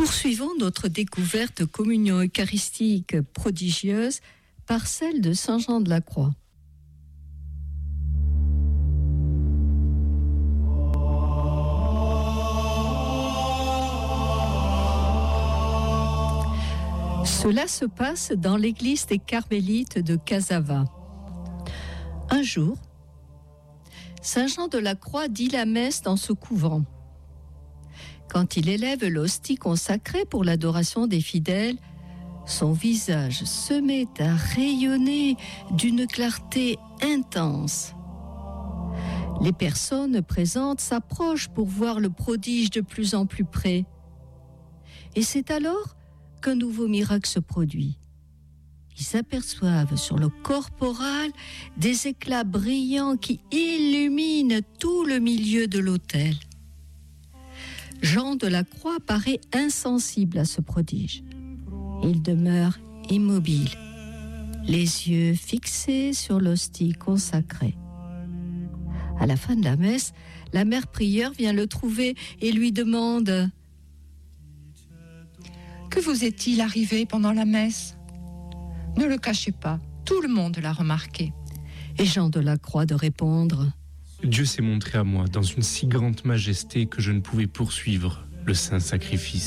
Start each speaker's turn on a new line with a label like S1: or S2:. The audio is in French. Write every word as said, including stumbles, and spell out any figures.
S1: Poursuivons notre découverte communion eucharistique prodigieuse par celle de Saint Jean de la Croix. Cela se passe dans l'église des Carmélites de Casava. Un jour, Saint Jean de la Croix dit la messe dans ce couvent. Quand il élève l'hostie consacrée pour l'adoration des fidèles, son visage se met à rayonner d'une clarté intense. Les personnes présentes s'approchent pour voir le prodige de plus en plus près. Et c'est alors qu'un nouveau miracle se produit. Ils s'aperçoivent sur le corporal des éclats brillants qui illuminent tout le milieu de l'autel. Jean de la Croix paraît insensible à ce prodige. Il demeure immobile, les yeux fixés sur l'hostie consacrée. À la fin de la messe, la mère prieure vient le trouver et lui demande «
S2: Que vous est-il arrivé pendant la messe ? Ne le cachez pas, tout le monde l'a remarqué. »
S1: Et Jean de la Croix de répondre «
S3: Dieu s'est montré à moi dans une si grande majesté que je ne pouvais poursuivre le saint sacrifice. »